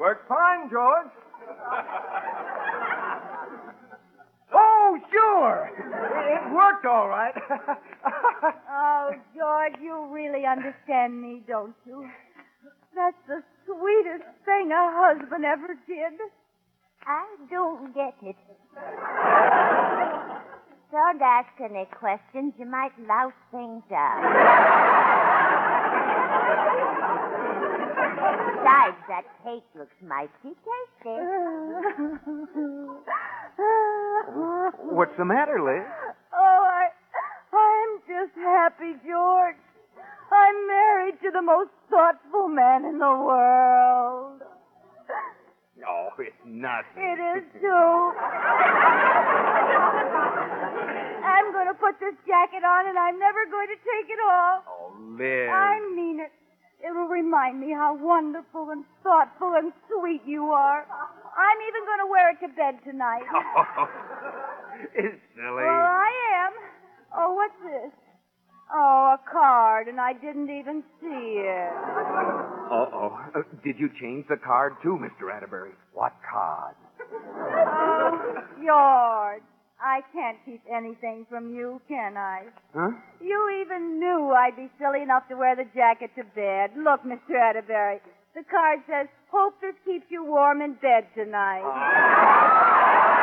Worked fine, George. Oh, sure. It worked all right. Oh, George, you really understand me, don't you? That's the sweetest thing a husband ever did. I don't get it. Don't ask any questions. You might louse things up. Besides, that cake looks mighty tasty. What's the matter, Liz? Oh, I'm just happy, George. I'm married to the most thoughtful man in the world. Oh, it's nothing. It is, too. I'm going to put this jacket on, and I'm never going to take it off. Oh, Liz. I mean it. It'll remind me how wonderful and thoughtful and sweet you are. I'm even going to wear it to bed tonight. Oh, it's silly. Well, I am. Oh, what's this? Oh, a card, and I didn't even see it. Uh-oh. Did you change the card, too, Mr. Atterbury? What card? Oh, George, I can't keep anything from you, can I? Huh? You even knew I'd be silly enough to wear the jacket to bed. Look, Mr. Atterbury, the card says, hope this keeps you warm in bed tonight.